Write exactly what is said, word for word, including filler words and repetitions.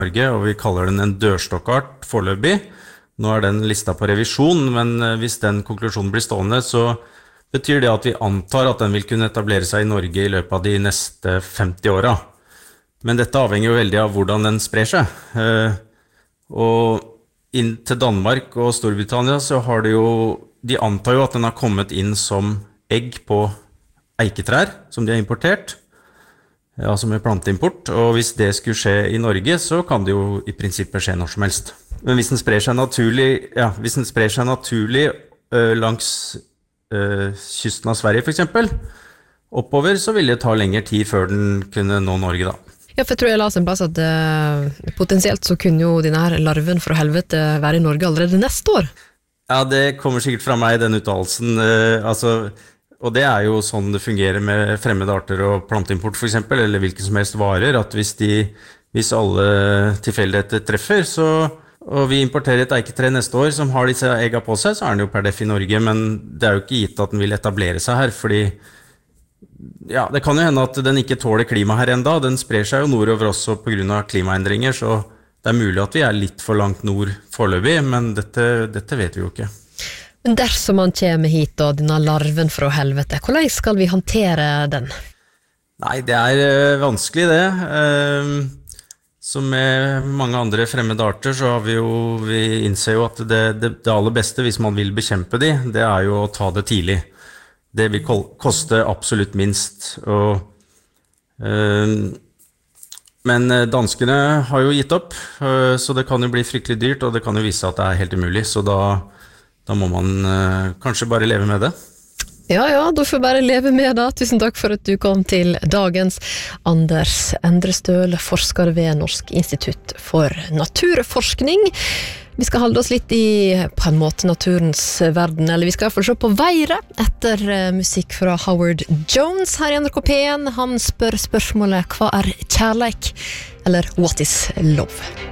Norge, og vi kaller den en dørstokkart foreløpig. Nå er den lista på revisjon, men hvis den konklusjonen blir stående, så betyr det at vi antar at den vil kunne etablere seg i Norge i løpet av de neste femti åra. Men dette avhenger jo veldig av hvordan den sprer seg. Og inn til Danmark og Storbritannia så har det jo, de antar jo at den har kommet inn som egg på eiketrær, som de har importert, altså med planteimport. Og hvis det skulle skje i Norge, så kan det jo i prinsippet skje når som helst. Men hvis den sprer seg naturlig, ja, hvis den sprer seg naturlig øh, langs øh, kysten av Sverige for eksempel, oppover, så vil det ta lengre tid før den kunne nå Norge da. Ja, for jeg tror jeg las en plass at uh, potensielt så kunne jo denne her larven fra helvete være i Norge allerede neste år. Ja, det kommer sikkert fra meg, den uttalelsen. Uh, altså, og det er jo sånn det fungerer med fremmede arter og planteimport for eksempel, eller hvilken som helst varer, at hvis, de, hvis alle tilfeldigheter treffer, så, og vi importerer et eiketre neste år som har disse egga på seg, så er den jo per def i Norge, men det er jo ikke gitt at den vil etablere seg her, fordi ja, det kan jo hende at den ikke tåler klima her enda. Den sprer seg jo nordover også på grunn av klimaendringer, så det er mulig at vi er litt for langt nord foreløpig, men dette, dette vet vi jo ikke. Men dersom man kommer hit og denne larven fra helvete, hvordan skal vi håndtere den? Nei, det er uh, vanskelig det. Uh, som med mange andre fremmede arter, så har vi jo, vi innser jo at det, det, det aller beste hvis man vil bekjempe de, det er jo å ta det tidlig. Det vil koste absolutt minst. Og, øh, men danskene har jo gitt opp, øh, så det kan jo bli fryktelig dyrt, og det kan jo vise at det er helt umulig, så da, da må man øh, kanskje bare leve med det. Ja, ja, da får vi bare leve med det. Tusen takk for at du kom til dagens Anders Endrestøl, forsker ved Norsk institutt for naturforskning. Vi skal holde oss litt i, på en måte, naturens verden, eller vi skal i hvert fall se på været etter musikk fra Howard Jones her i N R K P en. Han spør spørsmålet, hva er kjærleik? Eller what is love?